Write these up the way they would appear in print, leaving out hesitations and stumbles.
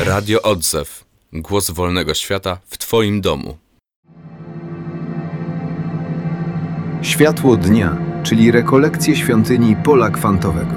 Radio Odzew. Głos wolnego świata w Twoim domu. Światło dnia, czyli rekolekcje świątyni Pola Kwantowego.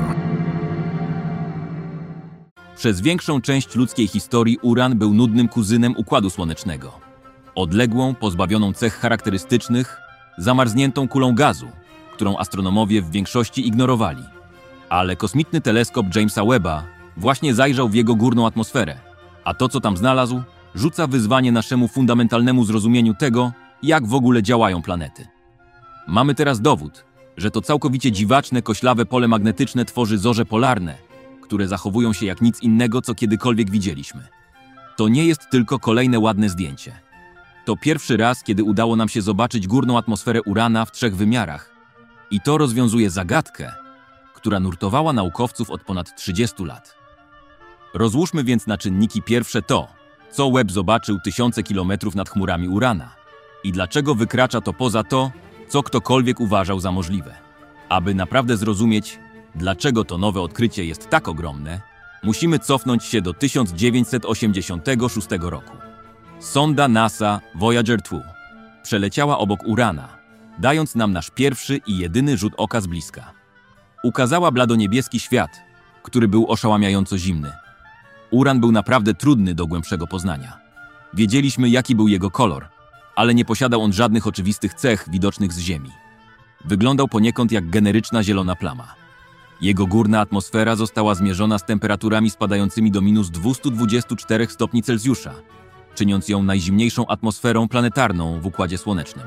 Przez większą część ludzkiej historii Uran był nudnym kuzynem Układu Słonecznego. Odległą, pozbawioną cech charakterystycznych, zamarzniętą kulą gazu, którą astronomowie w większości ignorowali. Ale kosmiczny teleskop Jamesa Webba właśnie zajrzał w jego górną atmosferę, a to, co tam znalazł, rzuca wyzwanie naszemu fundamentalnemu zrozumieniu tego, jak w ogóle działają planety. Mamy teraz dowód, że to całkowicie dziwaczne, koślawe pole magnetyczne tworzy zorze polarne, które zachowują się jak nic innego, co kiedykolwiek widzieliśmy. To nie jest tylko kolejne ładne zdjęcie. To pierwszy raz, kiedy udało nam się zobaczyć górną atmosferę Urana w 3 wymiarach. I to rozwiązuje zagadkę, która nurtowała naukowców od ponad 30 lat. Rozłóżmy więc na czynniki pierwsze to, co Webb zobaczył tysiące kilometrów nad chmurami Urana i dlaczego wykracza to poza to, co ktokolwiek uważał za możliwe. Aby naprawdę zrozumieć, dlaczego to nowe odkrycie jest tak ogromne, musimy cofnąć się do 1986 roku. Sonda NASA Voyager 2 przeleciała obok Urana, dając nam nasz pierwszy i jedyny rzut oka z bliska. Ukazała bladoniebieski świat, który był oszałamiająco zimny. Uran był naprawdę trudny do głębszego poznania. Wiedzieliśmy, jaki był jego kolor, ale nie posiadał on żadnych oczywistych cech widocznych z Ziemi. Wyglądał poniekąd jak generyczna zielona plama. Jego górna atmosfera została zmierzona z temperaturami spadającymi do minus 224 stopni Celsjusza, czyniąc ją najzimniejszą atmosferą planetarną w Układzie Słonecznym.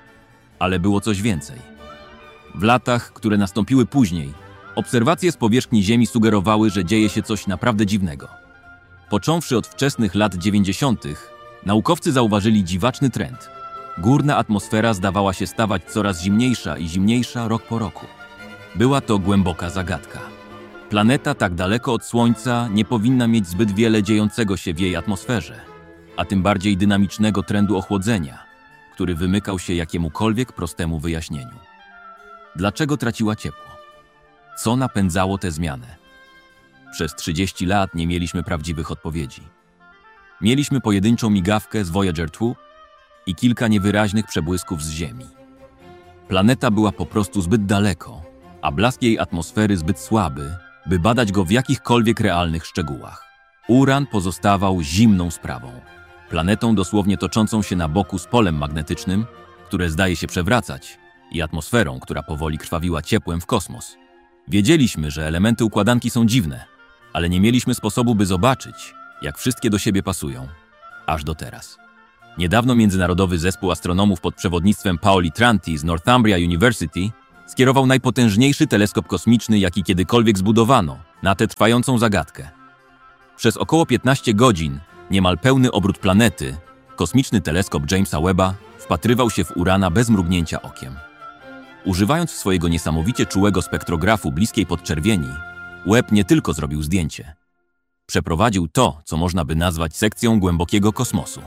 Ale było coś więcej. W latach, które nastąpiły później, obserwacje z powierzchni Ziemi sugerowały, że dzieje się coś naprawdę dziwnego. Począwszy od wczesnych lat 90., naukowcy zauważyli dziwaczny trend. Górna atmosfera zdawała się stawać coraz zimniejsza i zimniejsza rok po roku. Była to głęboka zagadka. Planeta tak daleko od Słońca nie powinna mieć zbyt wiele dziejącego się w jej atmosferze, a tym bardziej dynamicznego trendu ochłodzenia, który wymykał się jakiemukolwiek prostemu wyjaśnieniu. Dlaczego traciła ciepło? Co napędzało tę zmianę? Przez 30 lat nie mieliśmy prawdziwych odpowiedzi. Mieliśmy pojedynczą migawkę z Voyager 2 i kilka niewyraźnych przebłysków z Ziemi. Planeta była po prostu zbyt daleko, a blask jej atmosfery zbyt słaby, by badać go w jakichkolwiek realnych szczegółach. Uran pozostawał zimną sprawą. Planetą dosłownie toczącą się na boku z polem magnetycznym, które zdaje się przewracać, i atmosferą, która powoli krwawiła ciepłem w kosmos. Wiedzieliśmy, że elementy układanki są dziwne, ale nie mieliśmy sposobu, by zobaczyć, jak wszystkie do siebie pasują. Aż do teraz. Niedawno międzynarodowy zespół astronomów pod przewodnictwem Paoli Tranti z Northumbria University skierował najpotężniejszy teleskop kosmiczny, jaki kiedykolwiek zbudowano, na tę trwającą zagadkę. Przez około 15 godzin, niemal pełny obrót planety, kosmiczny teleskop Jamesa Webba wpatrywał się w Urana bez mrugnięcia okiem. Używając swojego niesamowicie czułego spektrografu bliskiej podczerwieni, Webb nie tylko zrobił zdjęcie. Przeprowadził to, co można by nazwać sekcją głębokiego kosmosu.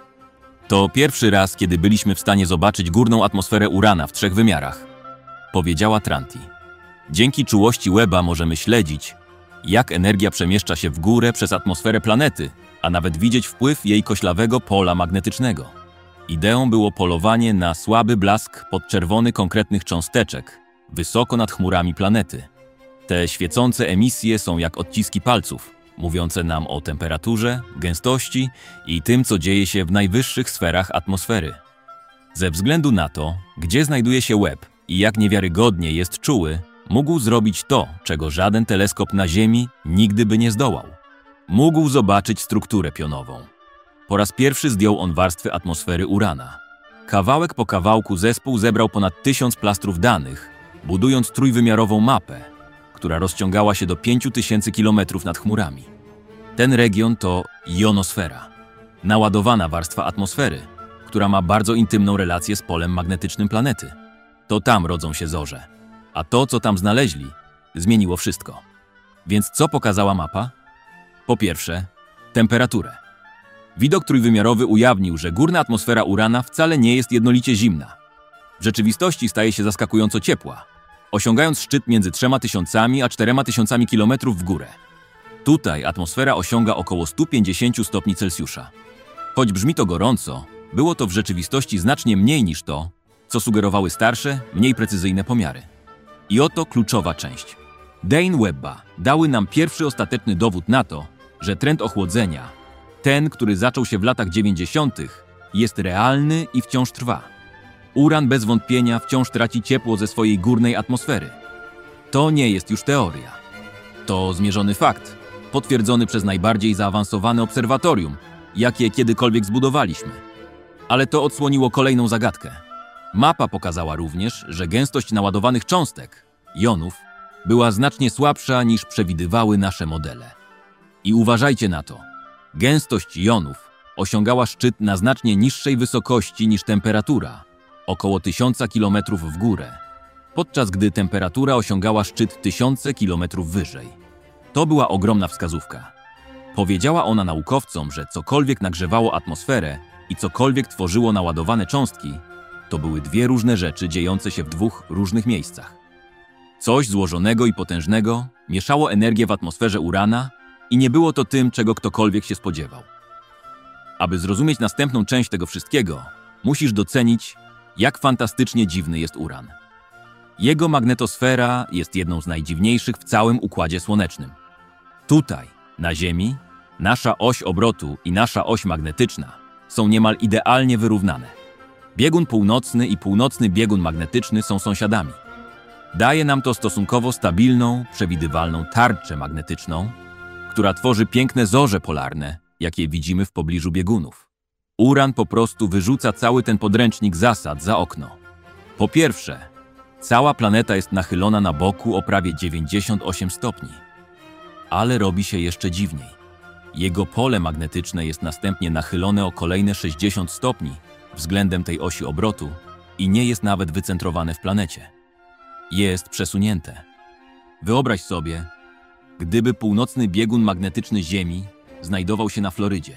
To pierwszy raz, kiedy byliśmy w stanie zobaczyć górną atmosferę Urana w 3 wymiarach, powiedziała Tranti. Dzięki czułości Webba możemy śledzić, jak energia przemieszcza się w górę przez atmosferę planety, a nawet widzieć wpływ jej koślawego pola magnetycznego. Ideą było polowanie na słaby blask podczerwony konkretnych cząsteczek, wysoko nad chmurami planety. Te świecące emisje są jak odciski palców, mówiące nam o temperaturze, gęstości i tym, co dzieje się w najwyższych sferach atmosfery. Ze względu na to, gdzie znajduje się Webb i jak niewiarygodnie jest czuły, mógł zrobić to, czego żaden teleskop na Ziemi nigdy by nie zdołał. Mógł zobaczyć strukturę pionową. Po raz pierwszy zdjął on warstwy atmosfery Urana. Kawałek po kawałku zespół zebrał ponad 1000 plastrów danych, budując trójwymiarową mapę, która rozciągała się do 5000 km nad chmurami. Ten region to jonosfera, naładowana warstwa atmosfery, która ma bardzo intymną relację z polem magnetycznym planety. To tam rodzą się zorze, a to, co tam znaleźli, zmieniło wszystko. Więc co pokazała mapa? Po pierwsze, temperaturę. Widok trójwymiarowy ujawnił, że górna atmosfera Urana wcale nie jest jednolicie zimna. W rzeczywistości staje się zaskakująco ciepła, osiągając szczyt między 3000 a 4000 km w górę. Tutaj atmosfera osiąga około 150 stopni Celsjusza. Choć brzmi to gorąco, było to w rzeczywistości znacznie mniej niż to, co sugerowały starsze, mniej precyzyjne pomiary. I oto kluczowa część. Dane Webba dały nam pierwszy ostateczny dowód na to, że trend ochłodzenia, ten, który zaczął się w latach 90., jest realny i wciąż trwa. Uran bez wątpienia wciąż traci ciepło ze swojej górnej atmosfery. To nie jest już teoria. To zmierzony fakt, potwierdzony przez najbardziej zaawansowane obserwatorium, jakie kiedykolwiek zbudowaliśmy. Ale to odsłoniło kolejną zagadkę. Mapa pokazała również, że gęstość naładowanych cząstek, jonów, była znacznie słabsza niż przewidywały nasze modele. I uważajcie na to. Gęstość jonów osiągała szczyt na znacznie niższej wysokości niż temperatura, około 1000 km w górę, podczas gdy temperatura osiągała szczyt 1000 km wyżej. To była ogromna wskazówka. Powiedziała ona naukowcom, że cokolwiek nagrzewało atmosferę i cokolwiek tworzyło naładowane cząstki, to były dwie różne rzeczy dziejące się w dwóch różnych miejscach. Coś złożonego i potężnego mieszało energię w atmosferze Urana i nie było to tym, czego ktokolwiek się spodziewał. Aby zrozumieć następną część tego wszystkiego, musisz docenić, jak fantastycznie dziwny jest Uran. Jego magnetosfera jest jedną z najdziwniejszych w całym Układzie Słonecznym. Tutaj, na Ziemi, nasza oś obrotu i nasza oś magnetyczna są niemal idealnie wyrównane. Biegun północny i północny biegun magnetyczny są sąsiadami. Daje nam to stosunkowo stabilną, przewidywalną tarczę magnetyczną, która tworzy piękne zorze polarne, jakie widzimy w pobliżu biegunów. Uran po prostu wyrzuca cały ten podręcznik zasad za okno. Po pierwsze, cała planeta jest nachylona na boku o prawie 98 stopni. Ale robi się jeszcze dziwniej. Jego pole magnetyczne jest następnie nachylone o kolejne 60 stopni względem tej osi obrotu i nie jest nawet wycentrowane w planecie. Jest przesunięte. Wyobraź sobie, gdyby północny biegun magnetyczny Ziemi znajdował się na Florydzie.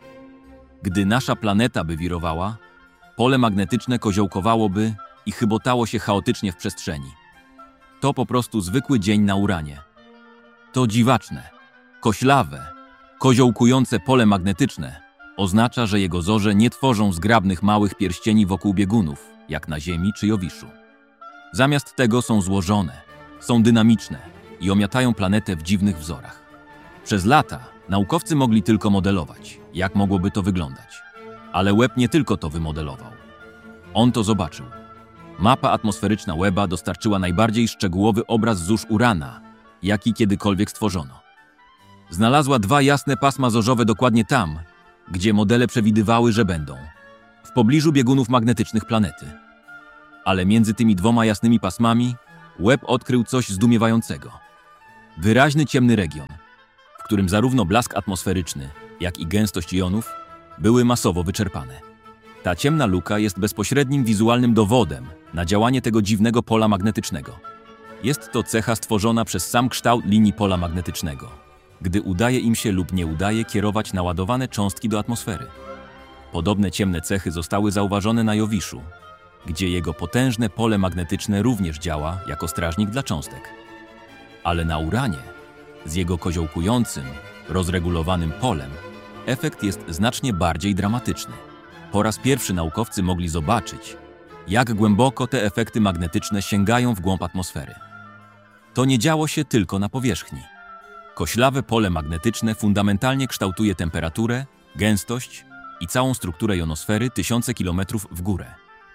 Gdy nasza planeta by wirowała, pole magnetyczne koziołkowałoby i chybotało się chaotycznie w przestrzeni. To po prostu zwykły dzień na Uranie. To dziwaczne, koślawe, koziołkujące pole magnetyczne oznacza, że jego zorze nie tworzą zgrabnych małych pierścieni wokół biegunów, jak na Ziemi czy Jowiszu. Zamiast tego są złożone, są dynamiczne i omiatają planetę w dziwnych wzorach. Przez lata naukowcy mogli tylko modelować, jak mogłoby to wyglądać. Ale Webb nie tylko to wymodelował. On to zobaczył. Mapa atmosferyczna Webba dostarczyła najbardziej szczegółowy obraz zórz Urana, jaki kiedykolwiek stworzono. Znalazła dwa jasne pasma zorzowe dokładnie tam, gdzie modele przewidywały, że będą. W pobliżu biegunów magnetycznych planety. Ale między tymi dwoma jasnymi pasmami Webb odkrył coś zdumiewającego. Wyraźny ciemny region, w którym zarówno blask atmosferyczny, jak i gęstość jonów były masowo wyczerpane. Ta ciemna luka jest bezpośrednim wizualnym dowodem na działanie tego dziwnego pola magnetycznego. Jest to cecha stworzona przez sam kształt linii pola magnetycznego, gdy udaje im się lub nie udaje kierować naładowane cząstki do atmosfery. Podobne ciemne cechy zostały zauważone na Jowiszu, gdzie jego potężne pole magnetyczne również działa jako strażnik dla cząstek. Ale na Uranie, z jego koziołkującym, rozregulowanym polem, efekt jest znacznie bardziej dramatyczny. Po raz pierwszy naukowcy mogli zobaczyć, jak głęboko te efekty magnetyczne sięgają w głąb atmosfery. To nie działo się tylko na powierzchni. Koślawe pole magnetyczne fundamentalnie kształtuje temperaturę, gęstość i całą strukturę jonosfery tysiące kilometrów w górę.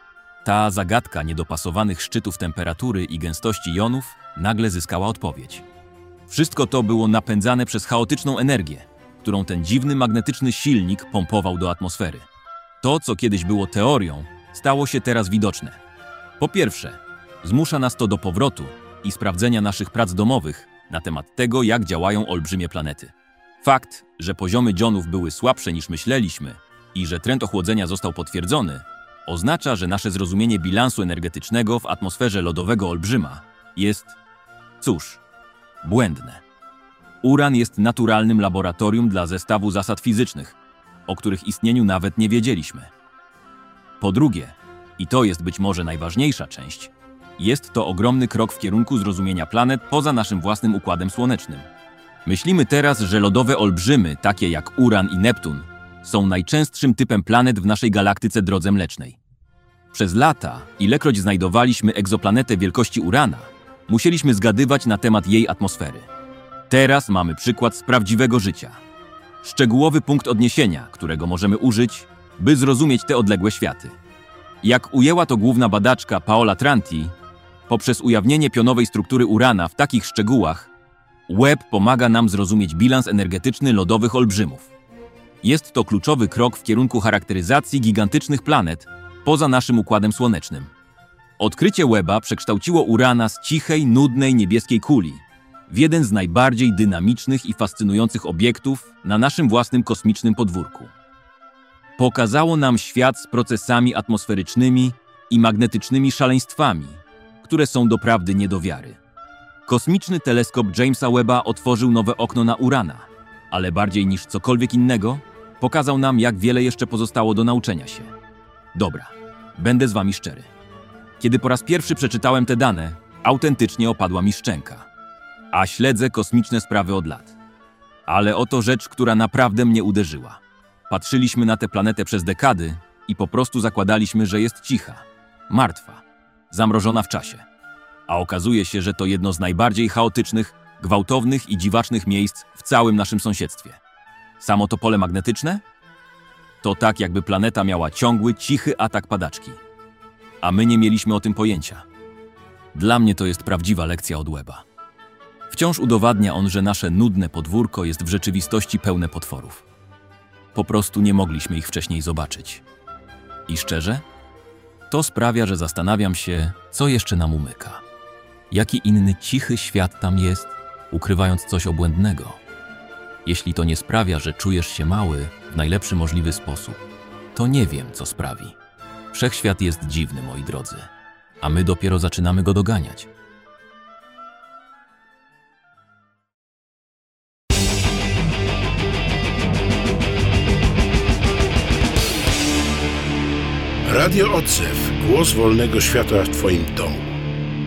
Ta zagadka niedopasowanych szczytów temperatury i gęstości jonów nagle zyskała odpowiedź. Wszystko to było napędzane przez chaotyczną energię, którą ten dziwny magnetyczny silnik pompował do atmosfery. To, co kiedyś było teorią, stało się teraz widoczne. Po pierwsze, zmusza nas to do powrotu i sprawdzenia naszych prac domowych na temat tego, jak działają olbrzymie planety. Fakt, że poziomy jonów były słabsze niż myśleliśmy i że trend ochłodzenia został potwierdzony, oznacza, że nasze zrozumienie bilansu energetycznego w atmosferze lodowego olbrzyma jest, cóż, błędne. Uran jest naturalnym laboratorium dla zestawu zasad fizycznych, o których istnieniu nawet nie wiedzieliśmy. Po drugie, i to jest być może najważniejsza część, jest to ogromny krok w kierunku zrozumienia planet poza naszym własnym Układem Słonecznym. Myślimy teraz, że lodowe olbrzymy, takie jak Uran i Neptun, są najczęstszym typem planet w naszej galaktyce Drodze Mlecznej. Przez lata, ilekroć znajdowaliśmy egzoplanetę wielkości Urana, musieliśmy zgadywać na temat jej atmosfery. Teraz mamy przykład z prawdziwego życia. Szczegółowy punkt odniesienia, którego możemy użyć, by zrozumieć te odległe światy. Jak ujęła to główna badaczka Paola Tranti, poprzez ujawnienie pionowej struktury Urana w takich szczegółach, Webb pomaga nam zrozumieć bilans energetyczny lodowych olbrzymów. Jest to kluczowy krok w kierunku charakteryzacji gigantycznych planet poza naszym Układem Słonecznym. Odkrycie Webba przekształciło Urana z cichej, nudnej niebieskiej kuli w jeden z najbardziej dynamicznych i fascynujących obiektów na naszym własnym kosmicznym podwórku. Pokazało nam świat z procesami atmosferycznymi i magnetycznymi szaleństwami, które są doprawdy nie do wiary. Kosmiczny teleskop Jamesa Webba otworzył nowe okno na Urana, ale bardziej niż cokolwiek innego, pokazał nam, jak wiele jeszcze pozostało do nauczenia się. Dobra, będę z wami szczery. Kiedy po raz pierwszy przeczytałem te dane, autentycznie opadła mi szczęka. A śledzę kosmiczne sprawy od lat. Ale oto rzecz, która naprawdę mnie uderzyła. Patrzyliśmy na tę planetę przez dekady i po prostu zakładaliśmy, że jest cicha, martwa, zamrożona w czasie. A okazuje się, że to jedno z najbardziej chaotycznych, gwałtownych i dziwacznych miejsc w całym naszym sąsiedztwie. Samo to pole magnetyczne? To tak, jakby planeta miała ciągły, cichy atak padaczki. A my nie mieliśmy o tym pojęcia. Dla mnie to jest prawdziwa lekcja od Webba. Wciąż udowadnia on, że nasze nudne podwórko jest w rzeczywistości pełne potworów. Po prostu nie mogliśmy ich wcześniej zobaczyć. I szczerze, to sprawia, że zastanawiam się, co jeszcze nam umyka. Jaki inny cichy świat tam jest, ukrywając coś obłędnego? Jeśli to nie sprawia, że czujesz się mały w najlepszy możliwy sposób, to nie wiem, co sprawi. Wszechświat jest dziwny, moi drodzy, a my dopiero zaczynamy go doganiać. Radio Odzew. Głos wolnego świata w Twoim domu.